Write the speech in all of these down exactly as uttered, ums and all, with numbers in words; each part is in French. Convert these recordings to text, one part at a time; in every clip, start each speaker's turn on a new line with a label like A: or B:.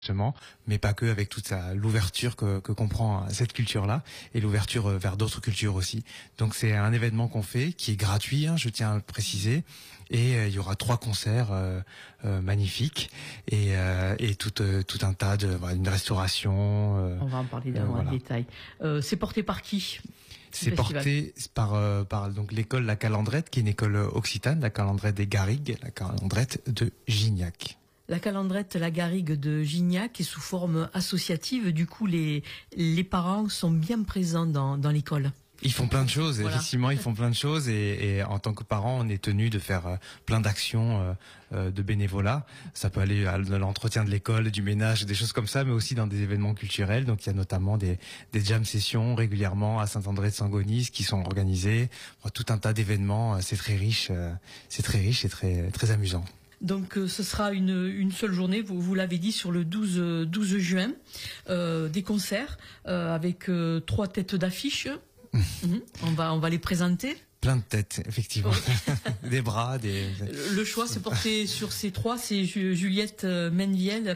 A: justement, mais pas que, avec toute sa l'ouverture que, que comprend cette culture-là et l'ouverture vers d'autres cultures aussi. Donc c'est un événement qu'on fait qui est gratuit, hein, je tiens à le préciser, et euh, il y aura trois concerts euh, euh, magnifiques et, euh, et tout, euh, tout un tas de voilà, une restauration. Euh,
B: On va en parler dans
A: euh,
B: le
A: voilà.
B: détail. Euh, c'est porté par qui?
A: C'est porté par euh, par donc l'école La Calandrette, qui est une école occitane, la Calandrette des Garrigues, la Calandrette de Gignac.
B: La Calandrette, la Garrigue de Gignac est sous forme associative. Du coup, les les parents sont bien présents dans dans l'école.
A: Ils font plein de choses, voilà. Effectivement, ils font plein de choses et, et en tant que parents, on est tenu de faire euh, plein d'actions euh, de bénévolat. Ça peut aller à l'entretien de l'école, du ménage, des choses comme ça, mais aussi dans des événements culturels. Donc, il y a notamment des, des jam sessions régulièrement à Saint-André-de-Sangonis qui sont organisées. Tout un tas d'événements. C'est très riche, euh, c'est très riche et très très amusant.
B: Donc euh, ce sera une, une seule journée, vous, vous l'avez dit, sur le douze juin, euh, des concerts euh, avec euh, trois têtes d'affiche. Mmh. On va on va les présenter.
A: Plein de têtes, effectivement. Oui. Des bras, des...
B: Le choix s'est porté sur ces trois, c'est Juliette Menviel,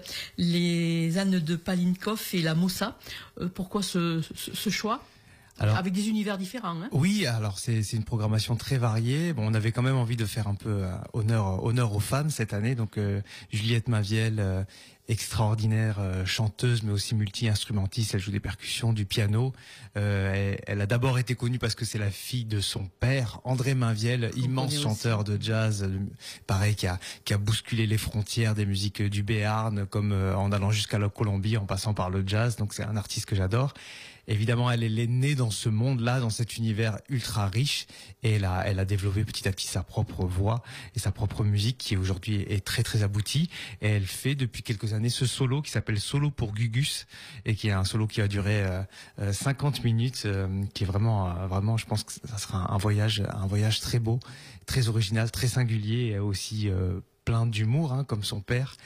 B: les Annes de Palinkoff et la Mossa. Euh, pourquoi ce, ce, ce choix ? Alors, avec des univers différents, hein.
A: Oui, alors c'est c'est une programmation très variée. Bon, on avait quand même envie de faire un peu euh, honneur honneur aux femmes cette année. Donc euh, Juliette Menviel, euh, extraordinaire euh, chanteuse, mais aussi multi-instrumentiste. Elle joue des percussions, du piano. Euh, elle, elle a d'abord été connue parce que c'est la fille de son père, André Menviel, immense chanteur de jazz, euh, pareil qui a qui a bousculé les frontières des musiques du Béarn, comme euh, en allant jusqu'à la Colombie, en passant par le jazz. Donc c'est un artiste que j'adore. Évidemment, elle est née dans ce monde-là, dans cet univers ultra riche, et elle a, elle a développé petit à petit sa propre voix et sa propre musique, qui aujourd'hui est très très aboutie. Et elle fait depuis quelques années ce solo qui s'appelle Solo pour Gugus, et qui est un solo qui va durer euh, cinquante minutes, euh, qui est vraiment, euh, vraiment, je pense que ça sera un voyage, un voyage très beau, très original, très singulier, et aussi euh, plein d'humour, hein, comme son père.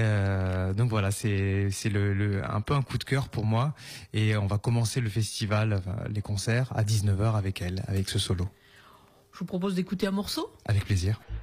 A: Euh, donc voilà, c'est c'est le, le un peu un coup de cœur pour moi. Et on va commencer le festival, enfin, les concerts à dix-neuf heures avec elle, avec ce solo.
B: Je vous propose d'écouter un morceau.
A: Avec plaisir.